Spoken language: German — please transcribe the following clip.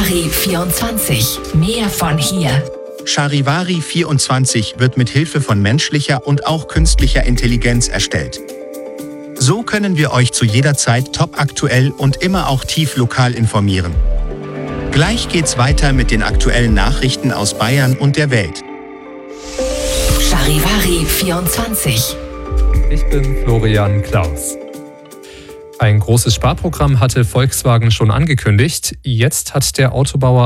Charivari 24. Mehr von hier. Charivari 24 wird mit Hilfe von menschlicher und auch künstlicher Intelligenz erstellt. So können wir euch zu jeder Zeit topaktuell und immer auch tief lokal informieren. Gleich geht's weiter mit den aktuellen Nachrichten aus Bayern und der Welt. Charivari 24. Ich bin Florian Klaus. Ein großes Sparprogramm hatte Volkswagen schon angekündigt. Jetzt hat der Autobauer